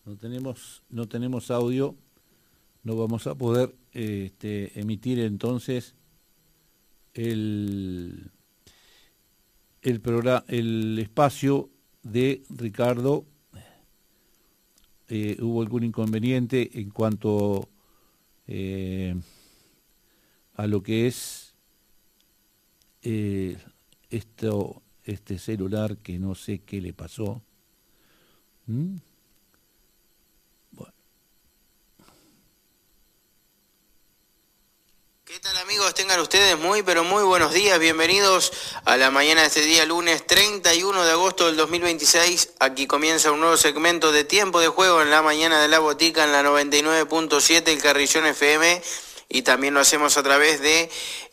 No tenemos audio, no vamos a poder emitir entonces el espacio de Ricardo. Hubo algún inconveniente en cuanto a lo que es este celular, que no sé qué le pasó. Bueno. ¿Qué tal, amigos? Tengan ustedes muy pero muy buenos días. Bienvenidos a la mañana de este día lunes 31 de agosto del 2026. Aquí comienza un nuevo segmento de Tiempo de Juego en la mañana de la Botica en la 99.7 El Carrillón FM. Y también lo hacemos a través de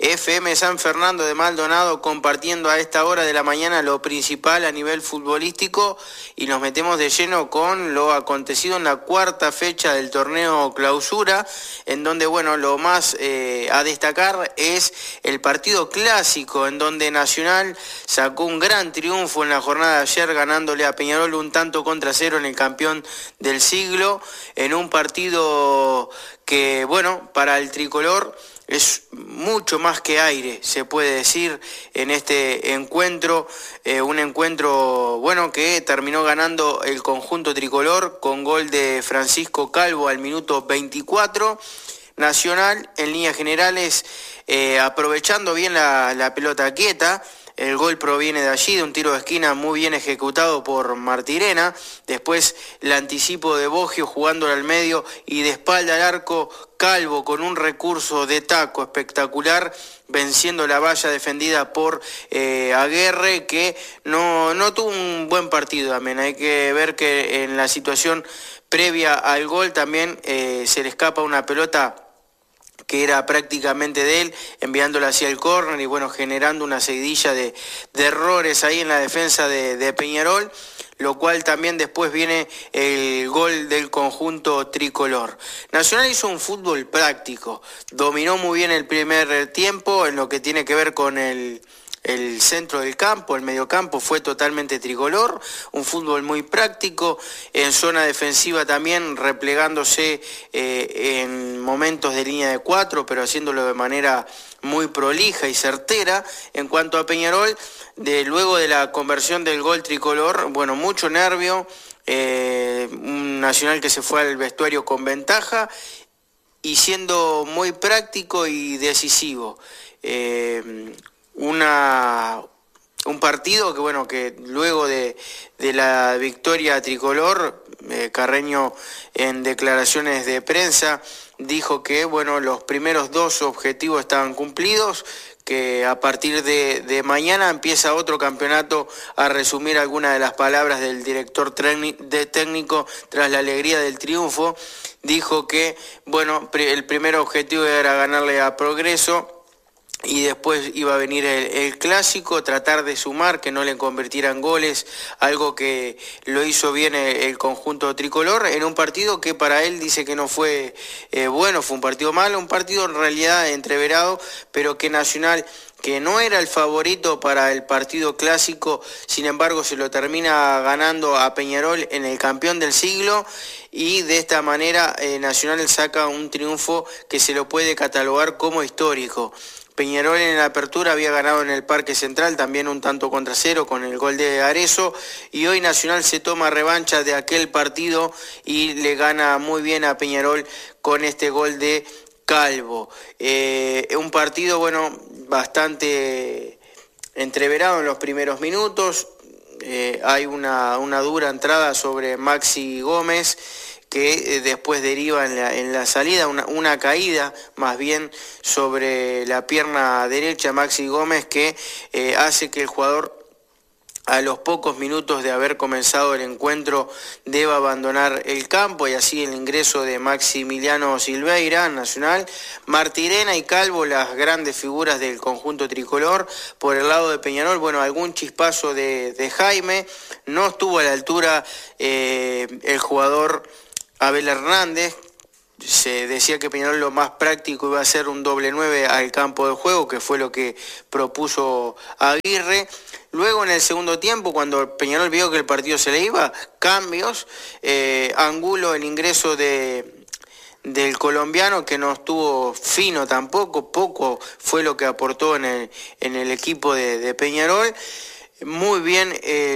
FM San Fernando de Maldonado, compartiendo a esta hora de la mañana lo principal a nivel futbolístico, y nos metemos de lleno con lo acontecido en la cuarta fecha del torneo Clausura, en donde, bueno, lo más a destacar es el partido clásico, en donde Nacional sacó un gran triunfo en la jornada de ayer, ganándole a Peñarol 1-0 en el campeón del siglo, en un partido que, bueno, para el tricolor es mucho más que aire, se puede decir, en este encuentro, un encuentro, bueno, que terminó ganando el conjunto tricolor con gol de Francisco Calvo al minuto 24. Nacional, en líneas generales, aprovechando bien la pelota quieta. El gol proviene de allí, de un tiro de esquina muy bien ejecutado por Martirena. Después el anticipo de Boggio jugándolo al medio, y de espalda al arco Calvo con un recurso de taco espectacular, venciendo la valla defendida por Aguerre, que no tuvo un buen partido también. Hay que ver que en la situación previa al gol también se le escapa una pelota que era prácticamente de él, enviándola hacia el córner y, bueno, generando una seguidilla de errores ahí en la defensa de Peñarol, lo cual también después viene el gol del conjunto tricolor. Nacional hizo un fútbol práctico, dominó muy bien el primer tiempo en lo que tiene que ver con el centro del campo. El mediocampo fue totalmente tricolor, un fútbol muy práctico, en zona defensiva también replegándose en momentos de línea de 4, pero haciéndolo de manera muy prolija y certera. En cuanto a Peñarol, luego de la conversión del gol tricolor, bueno, mucho nervio, un Nacional que se fue al vestuario con ventaja y siendo muy práctico y decisivo. Un partido que, bueno, que luego de la victoria tricolor, Carreño en declaraciones de prensa dijo que, bueno, los primeros dos objetivos estaban cumplidos, que a partir de mañana empieza otro campeonato, a resumir algunas de las palabras del director técnico tras la alegría del triunfo. Dijo que, bueno, el primer objetivo era ganarle a Progreso, y después iba a venir el clásico, tratar de sumar, que no le convirtieran goles, algo que lo hizo bien el conjunto tricolor, en un partido que para él dice que no fue bueno, fue un partido malo, un partido en realidad entreverado, pero que Nacional, que no era el favorito para el partido clásico, sin embargo se lo termina ganando a Peñarol en el campeón del siglo, y de esta manera Nacional saca un triunfo que se lo puede catalogar como histórico. Peñarol en la apertura había ganado en el Parque Central también 1-0 con el gol de Arezzo, y hoy Nacional se toma revancha de aquel partido y le gana muy bien a Peñarol con este gol de Calvo. Un partido, bueno, bastante entreverado en los primeros minutos. Hay una dura entrada sobre Maxi Gómez, que después deriva en la salida, una caída más bien sobre la pierna derecha Maxi Gómez, que hace que el jugador, a los pocos minutos de haber comenzado el encuentro, deba abandonar el campo, y así el ingreso de Maximiliano Silveira, Nacional. Martirena y Calvo, las grandes figuras del conjunto tricolor. Por el lado de Peñarol, bueno, algún chispazo de Jaime, no estuvo a la altura el jugador Abel Hernández, se decía que Peñarol lo más práctico iba a ser un doble 9 al campo de juego, que fue lo que propuso Aguirre. Luego en el segundo tiempo, cuando Peñarol vio que el partido se le iba, cambios, Angulo, el ingreso del colombiano, que no estuvo fino tampoco, poco fue lo que aportó en el equipo de Peñarol. Muy bien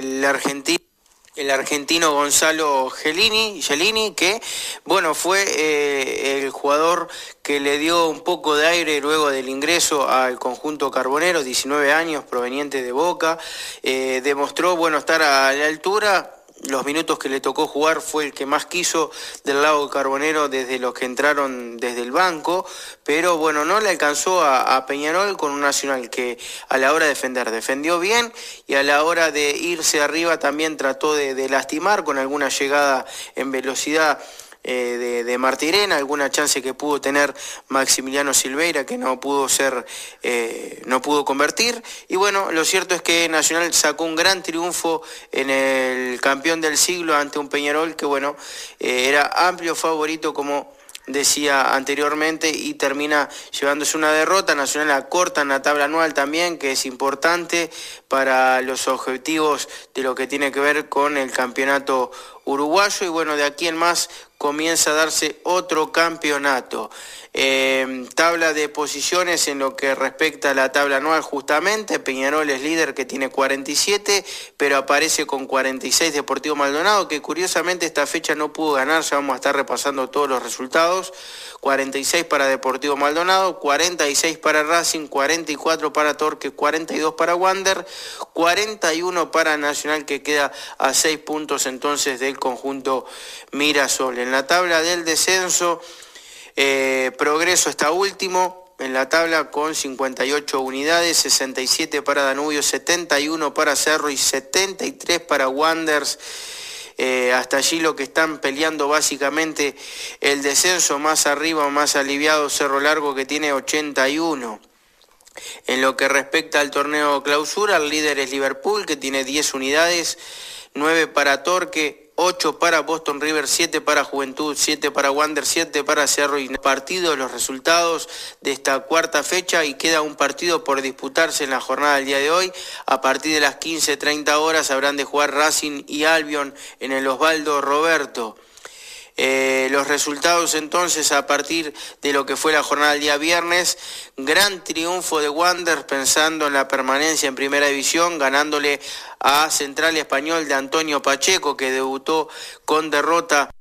el argentino Gonzalo Gelini, que bueno, fue el jugador que le dio un poco de aire luego del ingreso al conjunto carbonero, 19 años, proveniente de Boca, demostró estar a la altura. Los minutos que le tocó jugar fue el que más quiso del lado carbonero desde los que entraron desde el banco, pero no le alcanzó a Peñarol con un Nacional que a la hora de defendió bien, y a la hora de irse arriba también trató de lastimar con alguna llegada en velocidad de Martirena, alguna chance que pudo tener Maximiliano Silveira, que no pudo convertir. Y lo cierto es que Nacional sacó un gran triunfo en el campeón del siglo ante un Peñarol que era amplio favorito, como decía anteriormente, y termina llevándose una derrota. Nacional acorta en la tabla anual también, que es importante para los objetivos de lo que tiene que ver con el campeonato uruguayo, y de aquí en más comienza a darse otro campeonato. Tabla de posiciones en lo que respecta a la tabla anual, justamente Peñarol es líder, que tiene 47, pero aparece con 46 Deportivo Maldonado, que curiosamente esta fecha no pudo ganar. Ya vamos a estar repasando todos los resultados. 46 para Deportivo Maldonado, 46 para Racing, 44 para Torque, 42 para Wander, 41 para Nacional, que queda a 6 puntos entonces del conjunto Mirasol. En la tabla del descenso, Progreso está último en la tabla con 58 unidades, 67 para Danubio, 71 para Cerro y 73 para Wanderers. Hasta allí lo que están peleando básicamente el descenso. Más arriba, más aliviado, Cerro Largo, que tiene 81. En lo que respecta al torneo clausura, el líder es Liverpool, que tiene 10 unidades, 9 para Torque, 8 para Boston River, 7 para Juventud, 7 para Wander, 7 para Cerro. Y partidos, los resultados de esta cuarta fecha, y queda un partido por disputarse en la jornada del día de hoy. A partir de las 15:30 horas habrán de jugar Racing y Albion en el Osvaldo Roberto. Los resultados entonces a partir de lo que fue la jornada del día viernes: gran triunfo de Wander pensando en la permanencia en primera división, ganándole a Central Español de Antonio Pacheco, que debutó con derrota